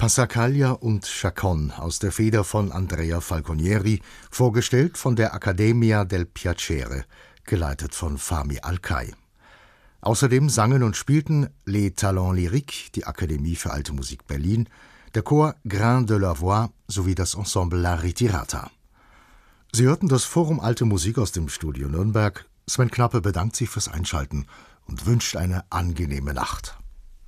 Passacaglia und Chaconne aus der Feder von Andrea Falconieri, vorgestellt von der Accademia del Piacere, geleitet von Fahmi Alkay. Außerdem sangen und spielten Les Talents Lyriques, die Akademie für Alte Musik Berlin, der Chor Grain de la Voix sowie das Ensemble La Ritirata. Sie hörten das Forum Alte Musik aus dem Studio Nürnberg. Sven Knappe bedankt sich fürs Einschalten und wünscht eine angenehme Nacht.